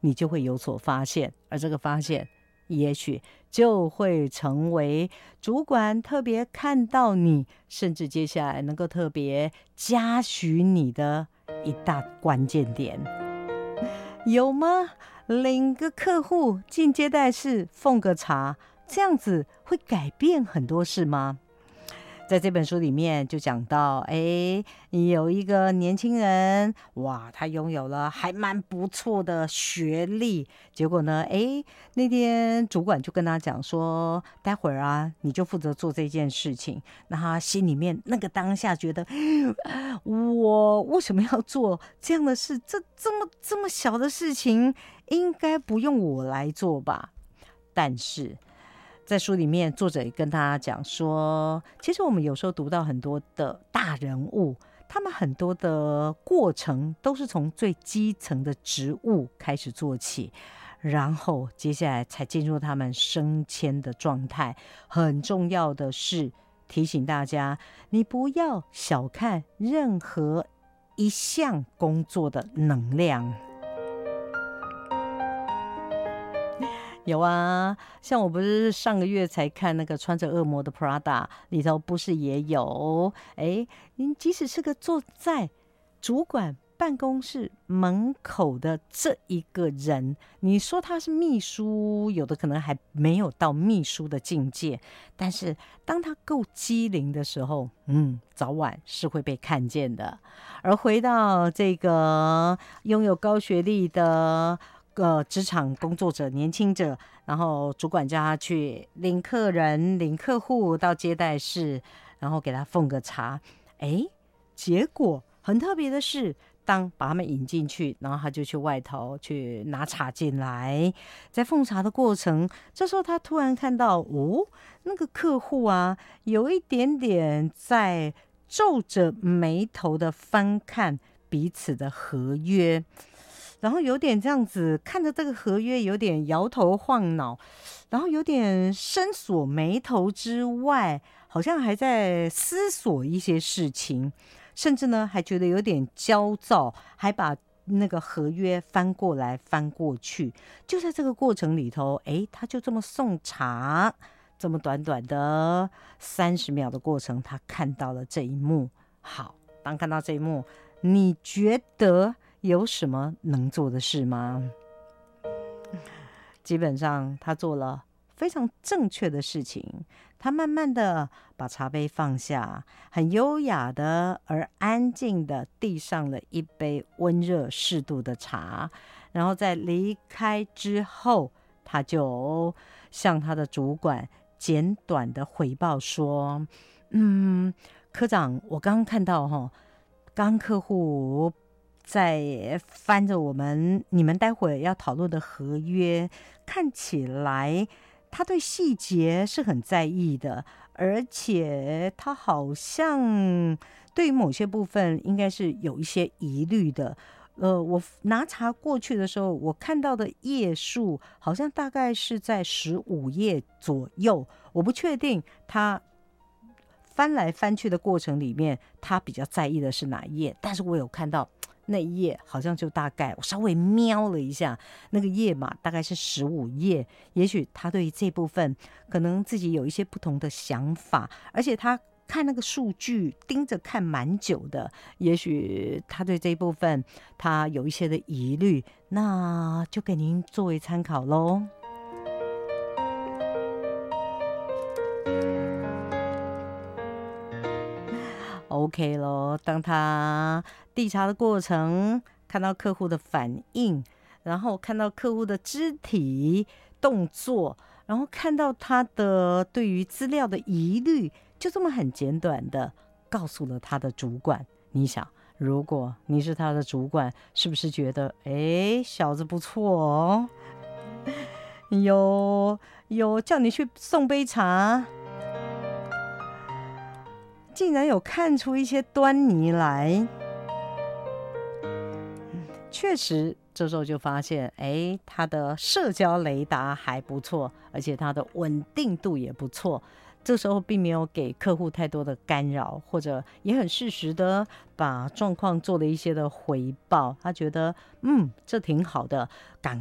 你就会有所发现，而这个发现也许就会成为主管特别看到你，甚至接下来能够特别嘉许你的一大关键点。有吗？领个客户进接待室奉个茶，这样子会改变很多事吗？在这本书里面就讲到，有一个年轻人，哇，他拥有了还蛮不错的学历，结果呢，那天主管就跟他讲说，待会儿啊，你就负责做这件事情。那他心里面那个当下觉得，我为什么要做这样的事？这么小的事情，应该不用我来做吧？但是在书里面，作者也跟大家讲说，其实我们有时候读到很多的大人物，他们很多的过程都是从最基层的职务开始做起，然后接下来才进入他们升迁的状态。很重要的是提醒大家，你不要小看任何一项工作的能量。有啊，像我不是上个月才看那个穿着恶魔的 Prada 里头不是也有，你即使是个坐在主管办公室门口的这一个人，你说他是秘书，有的可能还没有到秘书的境界，但是当他够机灵的时候，早晚是会被看见的。而回到这个拥有高学历的职场工作者，年轻者，然后主管叫他去领客人、领客户到接待室，然后给他奉个茶。结果很特别的是，当把他们引进去，然后他就去外头去拿茶进来，在奉茶的过程，这时候他突然看到，那个客户啊，有一点点在皱着眉头的翻看彼此的合约，然后有点这样子看着这个合约，有点摇头晃脑，然后有点深锁眉头之外，好像还在思索一些事情，甚至呢还觉得有点焦躁，还把那个合约翻过来翻过去。就在这个过程里头，他就这么送茶，这么短短的30秒的过程，他看到了这一幕。好，当看到这一幕，你觉得有什么能做的事吗？基本上他做了非常正确的事情，他慢慢的把茶杯放下，很优雅的而安静的递上了一杯温热适度的茶，然后在离开之后，他就向他的主管简短的回报说，科长，我刚刚看到刚客户在翻着你们待会要讨论的合约，看起来他对细节是很在意的，而且他好像对于某些部分应该是有一些疑虑的。我拿茶过去的时候，我看到的页数好像大概是在15页左右，我不确定他翻来翻去的过程里面，他比较在意的是哪一页，但是我有看到那一页好像就大概我稍微瞄了一下，那个页码大概是15页，也许他对于这部分可能自己有一些不同的想法，而且他看那个数据盯着看蛮久的，也许他对这一部分他有一些的疑虑，那就给您作为参考咯。OK 咯，当他递茶的过程，看到客户的反应，然后看到客户的肢体动作，然后看到他的对于资料的疑虑，就这么很简短的告诉了他的主管。你想，如果你是他的主管，是不是觉得小子不错哦，有叫你去送杯茶，竟然有看出一些端倪来。确实这时候就发现他的社交雷达还不错，而且他的稳定度也不错，这时候并没有给客户太多的干扰，或者也很适时的把状况做了一些的回报，他觉得这挺好的，赶